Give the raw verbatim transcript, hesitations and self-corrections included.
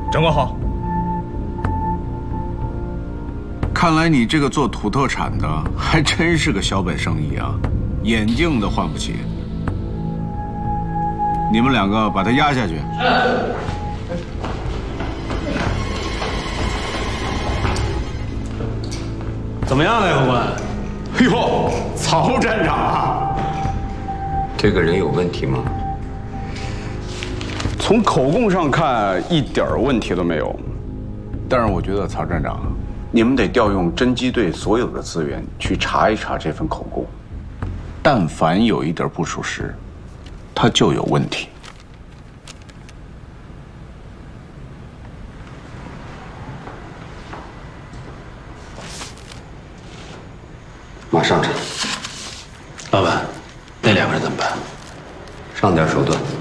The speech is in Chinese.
长官好。 看来你这个做土特产的还真是个小本生意啊，眼镜都换不起。你们两个把他压下去。 怎么样，梁副官？哎呦，曹站长啊！ 这个人有问题吗？ 从口供上看，一点问题都没有。 但是我觉得曹站长，你们得调用侦缉队所有的资源去查一查这份口供，但凡有一点不属实，他就有问题。 马上查。 老板，那两个人怎么办？ 上点手段。